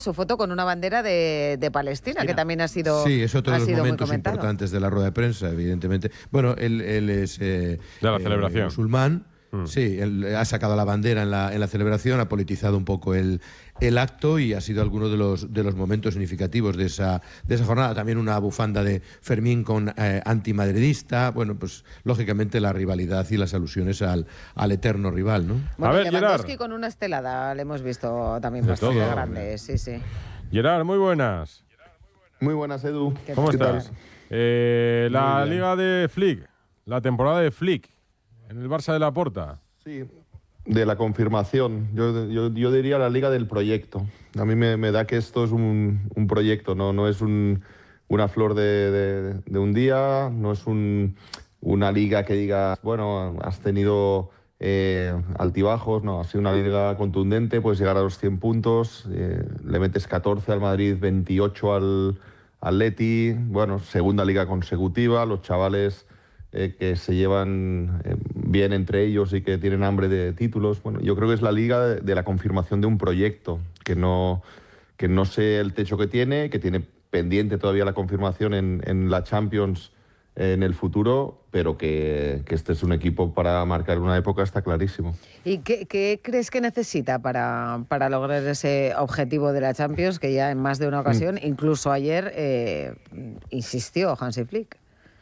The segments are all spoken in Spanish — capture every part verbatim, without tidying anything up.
su foto con una bandera de, de Palestina, Palestina, que también ha sido Sí, es otro de ha los sido momentos importantes de la rueda de prensa, evidentemente. Bueno, él, él es eh, de la eh, celebración. musulmán. Mm. Sí, él ha sacado la bandera en la, en la celebración, ha politizado un poco el, el acto y ha sido alguno de los, de los momentos significativos de esa, de esa jornada. También una bufanda de Fermín con eh, antimadridista. Bueno, pues lógicamente la rivalidad y las alusiones al, al eterno rival, ¿no? Bueno, a ver, Lewandowski Gerard. con una estelada le hemos visto también De bastante todo, grande, sí, sí. Gerard, muy buenas. Muy buenas, Edu. ¿Cómo ¿Qué estás? tal? Eh, la Muy bien. liga de Flick, la temporada de Flick, en el Barça de Laporta. Sí, de la confirmación. Yo, yo, yo diría la liga del proyecto. A mí me, me da que esto es un, un proyecto, no, no es un, una flor de, de, de un día, no es un, una liga que digas, bueno, has tenido eh, altibajos, no, ha sido una liga contundente, puedes llegar a los cien puntos, eh, le metes catorce al Madrid, veintiocho al Atleti, bueno, segunda liga consecutiva, los chavales eh, que se llevan eh, bien entre ellos y que tienen hambre de títulos. Bueno, yo creo que es la liga de, de la confirmación de un proyecto, que no, que no sé el techo que tiene, que tiene pendiente todavía la confirmación en, en la Champions eh, en el futuro, pero que, que este es un equipo para marcar una época, está clarísimo. ¿Y qué, qué crees que necesita para, para lograr ese objetivo de la Champions, que ya en más de una ocasión, mm. incluso ayer, eh, insistió Hansi Flick?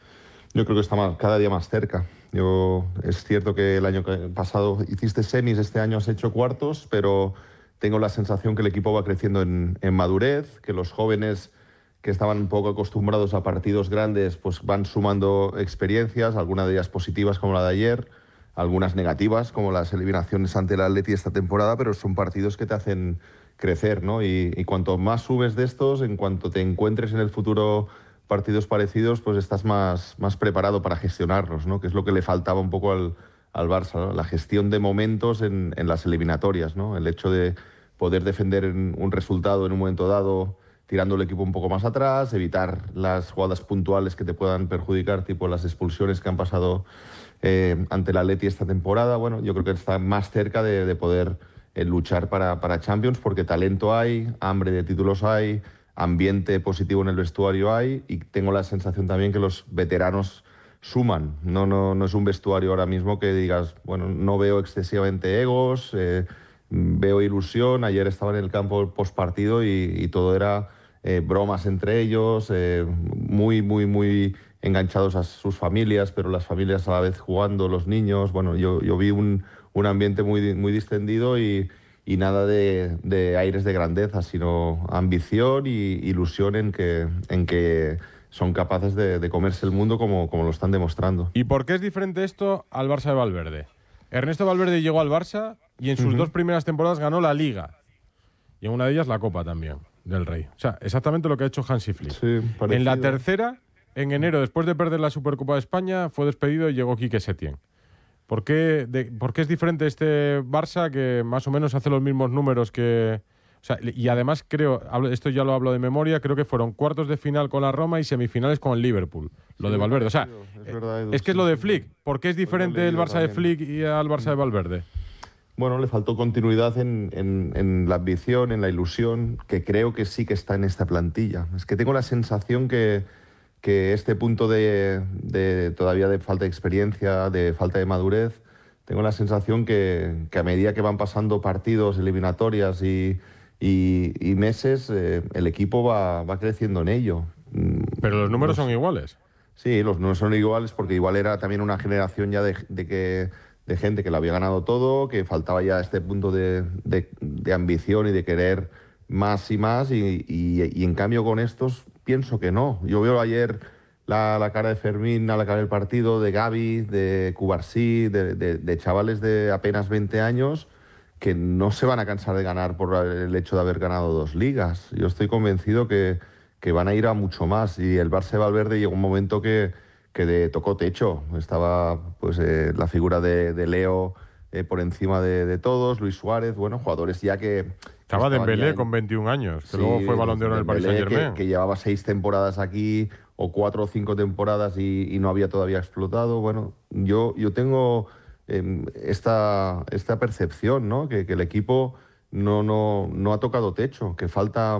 Yo creo que está más, cada día más cerca. Yo, es cierto que el año pasado hiciste semis, este año has hecho cuartos, pero tengo la sensación que el equipo va creciendo en, en madurez, que los jóvenes que estaban un poco acostumbrados a partidos grandes pues van sumando experiencias, algunas de ellas positivas como la de ayer, algunas negativas como las eliminaciones ante el Atleti esta temporada, pero son partidos que te hacen crecer, ¿no? Y, y cuanto más subes de estos, en cuanto te encuentres en el futuro partidos parecidos, pues estás más, más preparado para gestionarlos, ¿no? Que es lo que le faltaba un poco al, al Barça, ¿no? La gestión de momentos en, en las eliminatorias, ¿no? El hecho de poder defender un resultado en un momento dado, tirando el equipo un poco más atrás, evitar las jugadas puntuales que te puedan perjudicar, tipo las expulsiones que han pasado eh, ante el Atleti esta temporada. Bueno, yo creo que está más cerca de, de poder eh, luchar para, para Champions, porque talento hay, hambre de títulos hay, ambiente positivo en el vestuario hay, y tengo la sensación también que los veteranos suman. No, no, no es un vestuario ahora mismo que digas, bueno, no veo excesivamente egos, eh, veo ilusión. Ayer estaba en el campo postpartido y, y todo era eh, bromas entre ellos, eh, muy, muy, muy enganchados a sus familias, pero las familias a la vez jugando, los niños. Bueno, yo, yo vi un, un ambiente muy, muy distendido y y nada de, de aires de grandeza, sino ambición y ilusión en que, en que son capaces de, de comerse el mundo como, como lo están demostrando. ¿Y por qué es diferente esto al Barça de Valverde? Ernesto Valverde llegó al Barça y en sus uh-huh. dos primeras temporadas ganó la Liga. Y en una de ellas la Copa también, del Rey. O sea, exactamente lo que ha hecho Hansi Flick. Sí, en la tercera, en enero, después de perder la Supercopa de España, fue despedido y llegó Quique Setién. ¿Por qué, de, ¿Por qué es diferente este Barça que más o menos hace los mismos números que...? O sea, y además creo, esto ya lo hablo de memoria, creo que fueron cuartos de final con la Roma y semifinales con el Liverpool, lo sí, de Valverde. O sea, es, verdad, Edu, es que es lo de Flick. ¿Por qué es diferente el Barça también de Flick y al Barça de Valverde? Bueno, le faltó continuidad en, en, en la ambición, en la ilusión, que creo que sí que está en esta plantilla. Es que tengo la sensación que... que este punto de, de todavía de falta de experiencia, de falta de madurez, tengo la sensación que, que a medida que van pasando partidos, eliminatorias y, y, y meses, eh, el equipo va, va creciendo en ello. Pero los números los, son iguales. Sí, los números son iguales porque igual era también una generación ya de, de, que, de gente que lo había ganado todo, que faltaba ya este punto de, de, de ambición y de querer más y más, y, y, y en cambio con estos pienso que no. Yo veo ayer la, la cara de Fermín al acabar el partido, de Gavi, de Cubarsí, de, de, de chavales de apenas veinte años que no se van a cansar de ganar por el hecho de haber ganado dos ligas. Yo estoy convencido que, que van a ir a mucho más, y el Barça de Valverde llegó un momento que, que de, tocó techo. Estaba pues eh, la figura de, de Leo eh, por encima de, de todos, Luis Suárez, bueno, jugadores ya que... Estaba Dembélé en... con veintiún años, que sí, luego fue Balón de Oro en el Paris Saint-Germain. Que, que llevaba seis temporadas aquí, o cuatro o cinco temporadas, y, y no había todavía explotado. Bueno, yo, yo tengo eh, esta, esta percepción, ¿no? Que, que el equipo no, no, no ha tocado techo, que falta